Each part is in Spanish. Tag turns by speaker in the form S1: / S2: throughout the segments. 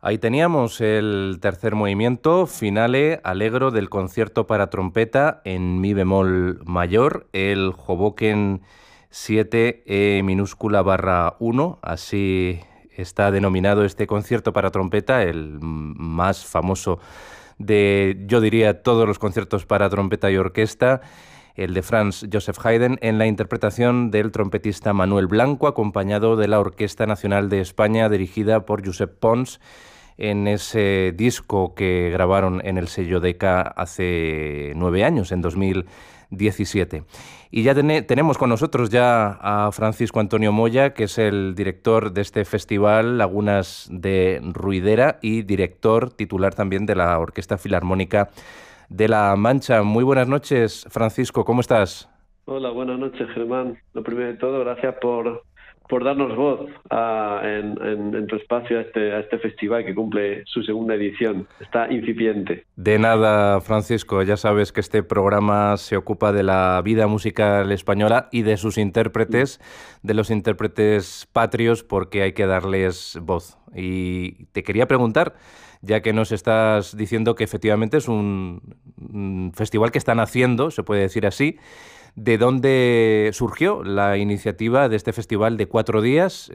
S1: Ahí teníamos el tercer movimiento, finale allegro del concierto para trompeta en mi bemol mayor, el Hoboken 7 minúscula barra 1, así está denominado este concierto para trompeta, el más famoso de, yo diría, todos los conciertos para trompeta y orquesta, el de Franz Joseph Haydn, en la interpretación del trompetista Manuel Blanco, acompañado de la Orquesta Nacional de España, dirigida por Josep Pons, en ese disco que grabaron en el sello Decca hace 9 años, en 2017. Y ya tenemos con nosotros ya a Francisco Antonio Moya, que es el director de este festival Lagunas de Ruidera y director titular también de la Orquesta Filarmónica de La Mancha. Muy buenas noches, Francisco, ¿cómo estás?
S2: Hola, buenas noches, Germán. Lo primero de todo, gracias por darnos voz en tu espacio a este festival que cumple su segunda edición. Está incipiente.
S1: De nada, Francisco. Ya sabes que este programa se ocupa de la vida musical española y de sus intérpretes, de los intérpretes patrios, porque hay que darles voz. Y te quería preguntar, ya que nos estás diciendo que efectivamente es un festival que están haciendo, se puede decir así, ¿de dónde surgió la iniciativa de este festival de 4 días?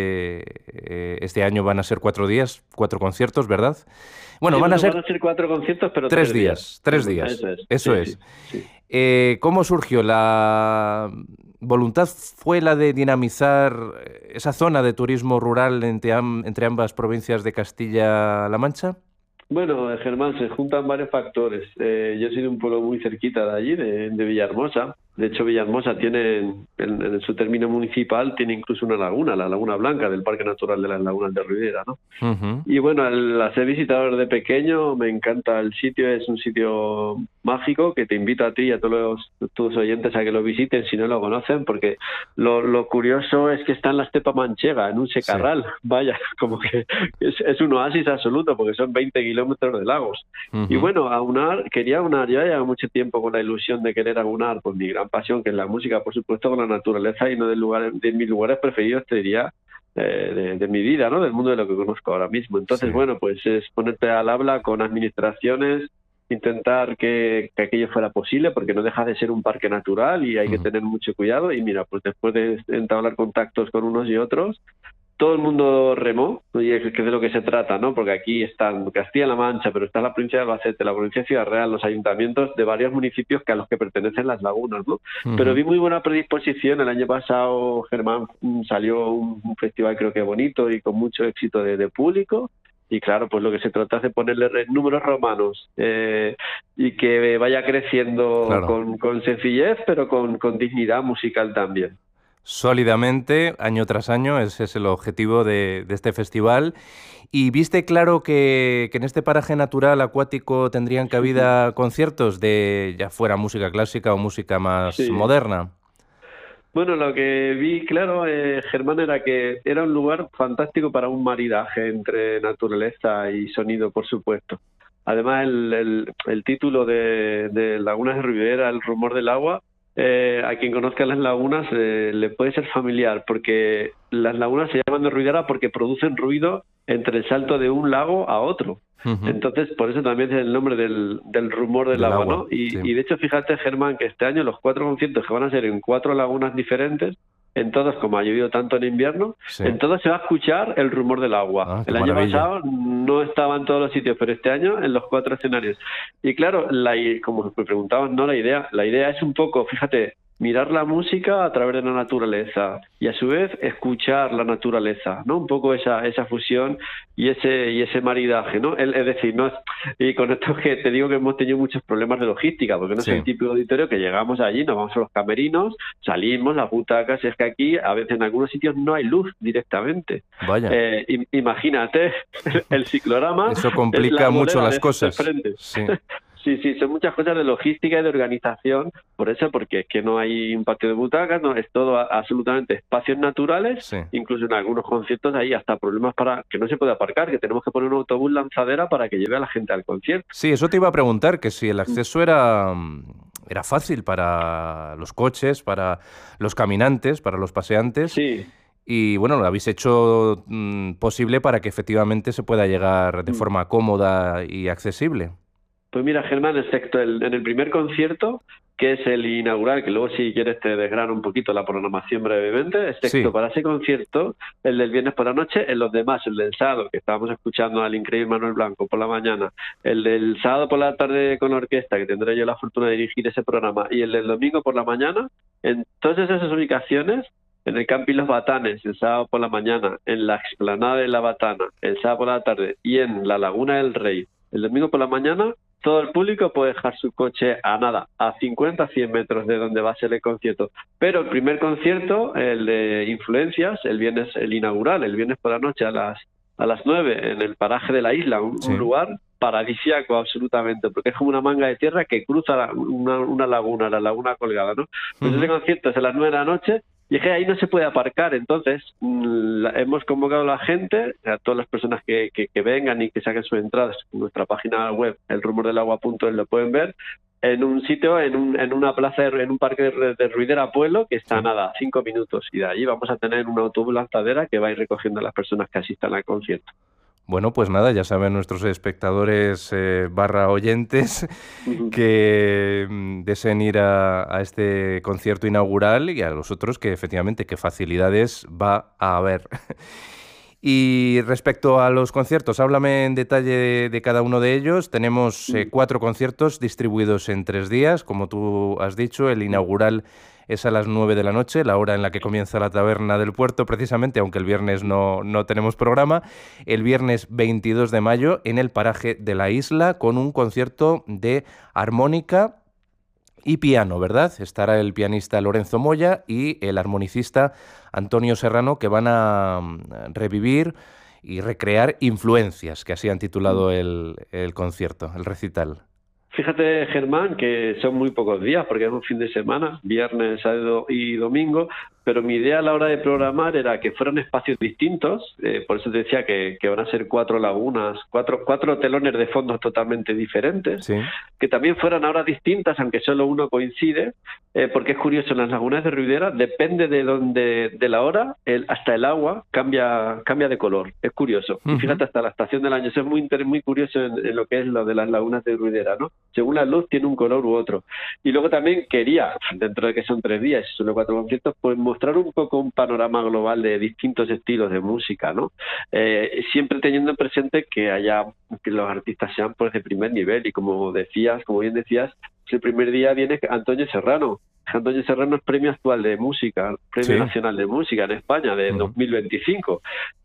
S1: Este año van a ser 4 días, 4 conciertos, ¿verdad? Bueno,
S2: Sí,
S1: van a ser
S2: 4 conciertos, pero
S1: 3 días. 3 días. Eso es.
S2: Sí.
S1: ¿Cómo surgió? ¿La voluntad fue la de dinamizar esa zona de turismo rural entre ambas provincias de Castilla-La Mancha?
S2: Bueno, Germán, se juntan varios factores. Yo soy de un pueblo muy cerquita de allí, de Villahermosa. De hecho, Villahermosa tiene, en su término municipal, tiene incluso una laguna, la Laguna Blanca, del Parque Natural de las Lagunas de Ruidera, ¿no?
S1: Uh-huh.
S2: Y bueno, al ser visitador de pequeño, me encanta el sitio, es un sitio mágico que te invito a ti y a todos tus oyentes a que lo visiten si no lo conocen, porque lo curioso es que está en la estepa manchega, en un secarral. Sí. Vaya, como que es un oasis absoluto, porque son 20 kilómetros de lagos. Uh-huh. Y bueno, quería aunar, yo llevo mucho tiempo con la ilusión de querer aunar pues mi gran pasión, que es la música, por supuesto, con la naturaleza, y uno de mis lugares preferidos, te diría, de mi vida, ¿no? Del mundo de lo que conozco ahora mismo. Entonces, sí. Bueno, pues es ponerte al habla con administraciones, intentar que aquello fuera posible, porque no deja de ser un parque natural y hay que tener mucho cuidado. Y mira, pues después de entablar contactos con unos y otros, todo el mundo remó, y es de lo que se trata, ¿no? Porque aquí están Castilla-La Mancha, pero está la provincia de Albacete, la provincia de Ciudad Real, los ayuntamientos de varios municipios a los que pertenecen las lagunas, ¿no? Uh-huh. Pero vi muy buena predisposición. El año pasado, Germán, salió un festival creo que bonito y con mucho éxito de público. Y claro, pues lo que se trata es de ponerle números romanos y que vaya creciendo, claro, con sencillez, pero con dignidad musical también.
S1: Sólidamente, año tras año, ese es el objetivo de este festival. ¿Y viste claro que en este paraje natural acuático tendrían cabida conciertos de, ya fuera música clásica o música más moderna?
S2: Bueno, lo que vi claro, Germán, era que era un lugar fantástico para un maridaje entre naturaleza y sonido, por supuesto. Además, el título de Lagunas de Ruidera, El rumor del agua, a quien conozca las lagunas le puede ser familiar, porque las lagunas se llaman de Ruidera porque producen ruido entre el salto de un lago a otro. Uh-huh. Entonces, por eso también es el nombre del rumor del agua, ¿no? Y de hecho, fíjate, Germán, que este año los 4 conciertos que van a ser en 4 lagunas diferentes, en todos, como ha llovido tanto en invierno, en todos se va a escuchar el rumor del agua. El año pasado no estaba en todos los sitios, pero este año en los 4 escenarios. Y claro, como me preguntaban, ¿no? La idea es un poco, fíjate, mirar la música a través de la naturaleza y a su vez escuchar la naturaleza, ¿no? Un poco esa fusión y ese maridaje, ¿no? Es decir, no es, y con esto que te digo que hemos tenido muchos problemas de logística, porque no es el típico auditorio que llegamos allí, nos vamos a los camerinos, salimos, las butacas, es que aquí a veces en algunos sitios no hay luz directamente.
S1: Vaya.
S2: Imagínate el ciclorama.
S1: Eso complica mucho las cosas.
S2: Sí. Sí, son muchas cosas de logística y de organización, porque es que no hay un patio de butacas, no, es todo absolutamente espacios naturales, incluso en algunos conciertos hay hasta problemas para que no se puede aparcar, que tenemos que poner un autobús lanzadera para que lleve a la gente al concierto.
S1: Sí, eso te iba a preguntar, que si el acceso era fácil para los coches, para los caminantes, para los paseantes.
S2: Sí.
S1: Y bueno, lo habéis hecho posible para que efectivamente se pueda llegar de forma cómoda y accesible.
S2: Pues mira, Germán, excepto en el primer concierto, que es el inaugural, que luego si quieres te desgrano un poquito la programación brevemente, excepto
S1: Sí,
S2: para ese concierto, el del viernes por la noche, en los demás, el del sábado, que estábamos escuchando al increíble Manuel Blanco por la mañana, el del sábado por la tarde con la orquesta, que tendré yo la fortuna de dirigir ese programa, y el del domingo por la mañana, en todas esas ubicaciones, en el Camping Los Batanes, el sábado por la mañana, en la explanada de La Batana, el sábado por la tarde, y en la Laguna del Rey, el domingo por la mañana, todo el público puede dejar su coche a nada, a 50, 100 metros de donde va a ser el concierto. Pero el primer concierto, el de Influencias, el viernes, el inaugural, el viernes por la noche a las 9 en el paraje de la isla, un
S1: sí.
S2: lugar paradisíaco absolutamente, porque es como una manga de tierra que cruza una laguna, la laguna Colgada, ¿no? Pues ese
S1: Ujú.
S2: concierto es a las 9 de la noche y es que ahí no se puede aparcar, entonces hemos convocado a la gente, a todas las personas que vengan y que saquen sus entradas en nuestra página web, elrumordelagua.es, lo pueden ver, en un sitio, en una plaza, en un parque de Ruidera Pueblo, que está a
S1: Sí.
S2: nada, 5 minutos, y de ahí vamos a tener un autobús lanzadera que va a ir recogiendo a las personas que asistan al concierto.
S1: Bueno, pues nada, ya saben nuestros espectadores barra oyentes
S2: Ujú.
S1: que deseen ir a este concierto inaugural y a los otros que efectivamente qué facilidades va a haber. Y respecto a los conciertos, háblame en detalle de cada uno de ellos. Tenemos 4 conciertos distribuidos en 3 días, como tú has dicho. El inaugural es a las 9 de la noche, la hora en la que comienza la taberna del puerto, precisamente, aunque el viernes no tenemos programa. El viernes 22 de mayo en el paraje de la isla con un concierto de armónica y piano, ¿verdad? Estará el pianista Lorenzo Moya y el armonicista Antonio Serrano, que van a revivir y recrear Influencias, que así han titulado el concierto, el recital.
S2: Fíjate, Germán, que son muy pocos días porque es un fin de semana, viernes, sábado y domingo, pero mi idea a la hora de programar era que fueran espacios distintos, por eso te decía que van a ser 4 lagunas, cuatro telones de fondos totalmente diferentes,
S1: Sí.
S2: que también fueran horas distintas, aunque solo uno coincide, porque es curioso, en las lagunas de Ruidera depende de la hora, hasta el agua cambia de color, es curioso. Y
S1: Ujú.
S2: fíjate, hasta la estación del año, eso es muy curioso en lo que es lo de las lagunas de Ruidera, ¿no? Según la luz tiene un color u otro. Y luego también quería, dentro de que son 3 días y solo 4 conciertos, pues mostrar un poco un panorama global de distintos estilos de música, ¿no? Siempre teniendo presente que los artistas sean pues de primer nivel y como bien decías, el primer día viene Antonio Serrano. Antonio Serrano es Premio Actual de Música, Premio
S1: Sí.
S2: Nacional de Música en España de
S1: Ujú.
S2: 2025.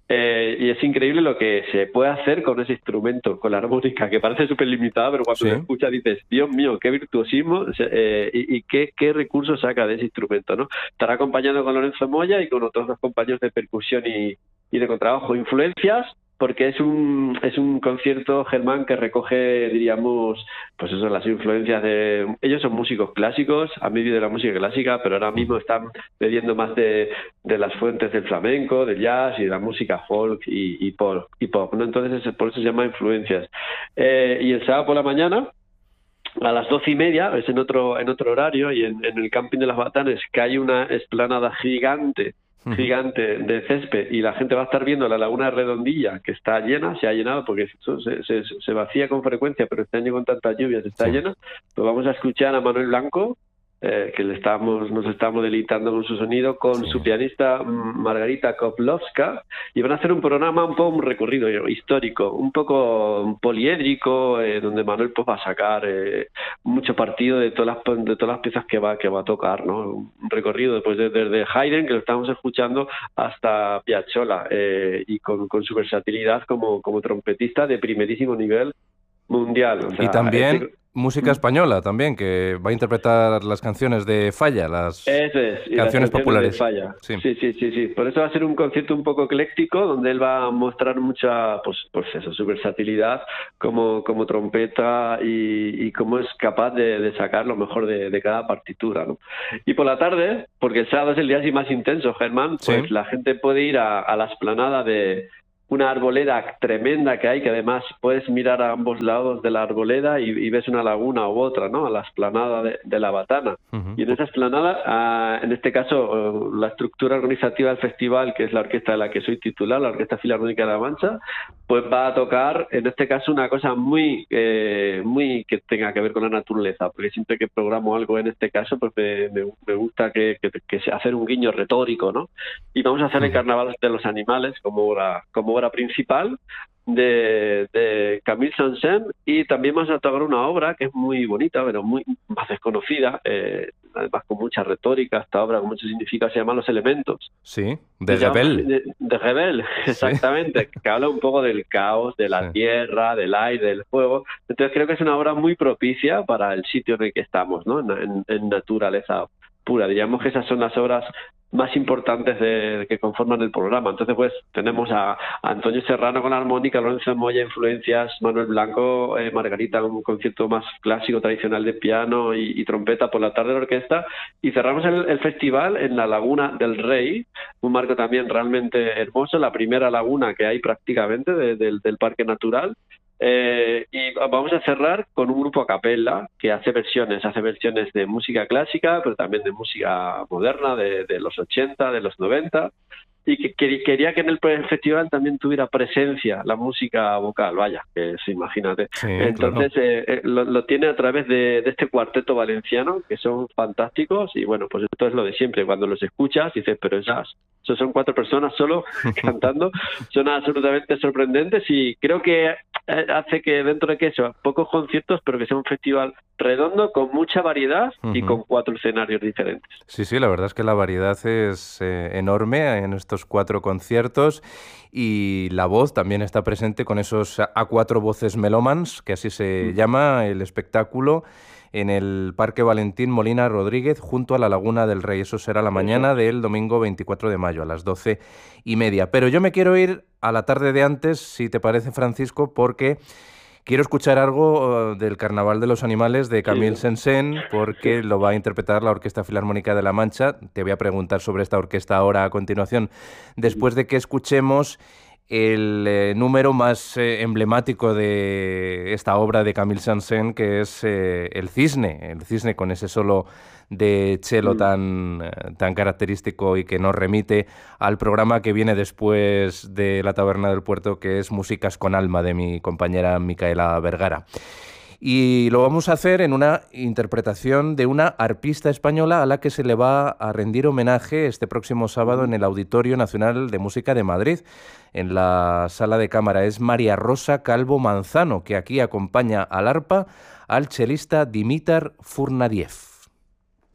S2: Y es increíble lo que se puede hacer con ese instrumento, con la armónica, que parece súper limitada, pero cuando
S1: Sí.
S2: se escucha dices, Dios mío, qué virtuosismo y qué recursos saca de ese instrumento, ¿no? Estará acompañado con Lorenzo Moya y con otros 2 compañeros de percusión y de contrabajo. Influencias, porque es un concierto, Germán, que recoge, diríamos, pues eso, las influencias de... Ellos son músicos clásicos, han vivido de la música clásica, pero ahora mismo
S1: Ujú.
S2: están bebiendo más de las fuentes del flamenco, del jazz y de la música folk y pop, ¿no? Entonces por eso se llama Influencias. Y el sábado por la mañana, a las 12:30, es en otro horario, y en el camping de las Batanes, que hay una explanada gigante,
S1: Ujú.
S2: gigante de césped, y la gente va a estar viendo la laguna Redondilla, que está llena, se ha llenado porque eso se vacía con frecuencia, pero este año con tantas lluvias está
S1: Sí.
S2: llena. Pues vamos a escuchar a Manuel Blanco, que nos estamos deleitando con su sonido, con
S1: Sí.
S2: su pianista Margarita Koplowska, y van a hacer un programa, un recorrido histórico, un poco poliédrico, donde Manuel pues va a sacar mucho partido de todas las piezas que va a tocar, ¿no? Un recorrido pues desde Haydn, que lo estamos escuchando, hasta Piazzolla, y con su versatilidad como trompetista de primerísimo nivel mundial. O
S1: Y
S2: sea,
S1: también música española, también, que va a interpretar las canciones de Falla, las
S2: eso es, y las
S1: canciones
S2: canciones de
S1: populares.
S2: Falla.
S1: Sí.
S2: Sí, sí, sí, sí. Por eso va a ser un concierto un poco ecléctico, donde él va a mostrar mucha, pues eso, su versatilidad como trompeta y cómo es capaz de sacar lo mejor de cada partitura, ¿no? Y por la tarde, porque el sábado es el día así más intenso, Germán,
S1: Sí.
S2: pues la gente puede ir a la explanada una arboleda tremenda que hay, que además puedes mirar a ambos lados de la arboleda y ves una laguna u otra, ¿no? A la explanada de la Batana. Y en esa explanada, en este caso, la estructura organizativa del festival, que es la orquesta de la que soy titular, la Orquesta Filarmónica de La Mancha, pues va a tocar, en este caso, una cosa muy que tenga que ver con la naturaleza, porque siempre que programo algo en este caso, pues me gusta que hacer un guiño retórico, ¿no? Y vamos a hacer el Carnaval de los Animales como obra principal de Camille Saint-Saëns, y también vamos a tocar una obra que es muy bonita, pero muy más desconocida, además con mucha retórica, esta obra con mucho significado, se llama Los Elementos.
S1: Sí, de Ravel.
S2: De Ravel, exactamente, que habla un poco del caos, de la tierra, del aire, del fuego. Entonces creo que es una obra muy propicia para el sitio en el que estamos, ¿no? En naturaleza pura. Diríamos que esas son las obras más importantes que conforman el programa. Entonces, pues, tenemos a Antonio Serrano con la armónica, Lorenzo Moya, influencias, Manuel Blanco, Margarita, un concierto más clásico, tradicional de piano y trompeta por la tarde de la orquesta, y cerramos el festival en la Laguna del Rey, un marco también realmente hermoso, la primera laguna que hay prácticamente del Parque Natural. Y vamos a cerrar con un grupo a capella que hace versiones de música clásica, pero también de música moderna de los 80, de los 90, y que quería que en el festival también tuviera presencia la música vocal, vaya, que imagínate.
S1: Sí,
S2: entonces
S1: claro.
S2: lo tiene a través de este cuarteto valenciano, que son fantásticos, y bueno, pues esto es lo de siempre, cuando los escuchas dices, pero esos son 4 personas solo cantando, son absolutamente sorprendentes, y creo que hace que dentro de que eso, pocos conciertos, pero que sea un festival redondo, con mucha variedad y con 4 escenarios diferentes.
S1: Sí, sí, la verdad es que la variedad es enorme en estos 4 conciertos, y la voz también está presente con esos A4 Voces Melómans, que así se llama el espectáculo, en el Parque Valentín Molina Rodríguez, junto a la Laguna del Rey. Eso será la mañana del domingo 24 de mayo, a las 12:30. Pero yo me quiero ir a la tarde de antes, si te parece, Francisco, porque quiero escuchar algo del Carnaval de los Animales de Camille Saint-Saëns, porque lo va a interpretar la Orquesta Filarmónica de La Mancha. Te voy a preguntar sobre esta orquesta ahora a continuación, después de que escuchemos el número más emblemático de esta obra de Camille Saint-Saëns, que es el cisne con ese solo de cello tan característico y que nos remite al programa que viene después de La Taberna del Puerto, que es Músicas con Alma, de mi compañera Micaela Vergara. Y lo vamos a hacer en una interpretación de una arpista española a la que se le va a rendir homenaje este próximo sábado en el Auditorio Nacional de Música de Madrid, en la Sala de Cámara. Es María Rosa Calvo Manzano, que aquí acompaña al arpa al chelista Dimitar Furnadiev.